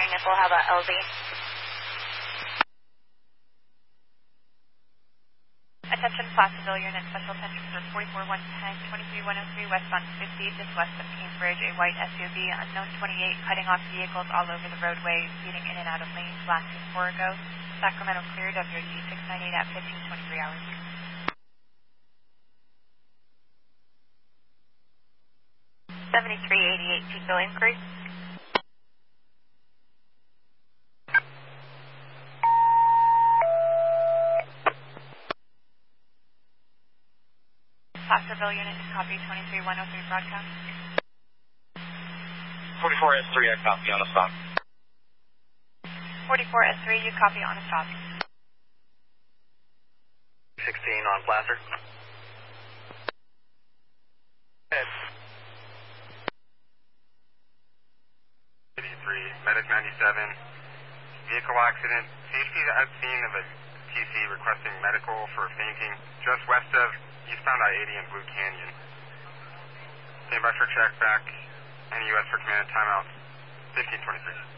Nickel, how about LZ? Attention Placerville unit, special attention for 44110, 23103 westbound 50, just west of Cambridge, a white SUV, unknown 28, cutting off vehicles all over the roadway, speeding in and out of lanes, last seen 4 ago. Sacramento clear, WD 698 at 1523 hours. Pico inquiry. Placerville unit, copy 23103 broadcast. 44S3, I copy on the stop. 44S3, you copy on a stop. 16 on Placer. Head. 83, Medic 97. Vehicle accident. Safety at scene of a TC requesting medical for fainting just west of eastbound I-80 in Blue Canyon. Stand by for check back. NUS for command timeout. 1523.